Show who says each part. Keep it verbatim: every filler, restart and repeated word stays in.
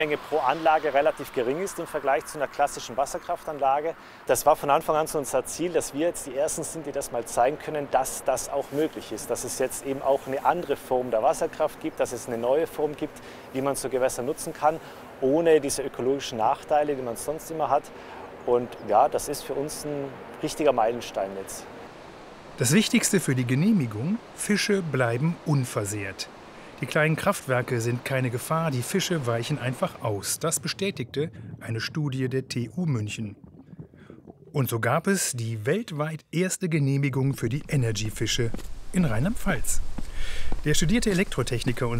Speaker 1: Menge pro Anlage relativ gering ist im Vergleich zu einer klassischen Wasserkraftanlage. Das war von Anfang an so unser Ziel, dass wir jetzt die Ersten sind, die das mal zeigen können, dass das auch möglich ist. Dass es jetzt eben auch eine andere Form der Wasserkraft gibt, dass es eine neue Form gibt, wie man so Gewässer nutzen kann, ohne diese ökologischen Nachteile, die man sonst immer hat. Und ja, das ist für uns ein richtiger Meilenstein jetzt.
Speaker 2: Das Wichtigste für die Genehmigung: Fische bleiben unversehrt. Die kleinen Kraftwerke sind keine Gefahr, die Fische weichen einfach aus. Das bestätigte eine Studie der T U München. Und so gab es die weltweit erste Genehmigung für die Energy-Fische in Rheinland-Pfalz. Der studierte Elektrotechniker und